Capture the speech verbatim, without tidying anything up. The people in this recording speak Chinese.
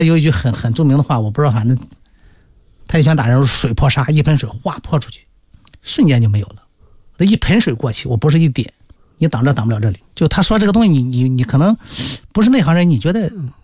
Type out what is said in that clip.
有一句很很著名的话，我不知道，反正太极拳打人水泼沙，一盆水哗泼出去，瞬间就没有了。这一盆水过去，我不是一点，你挡这挡不了这里。就他说这个东西，你你你可能不是内行人，你觉得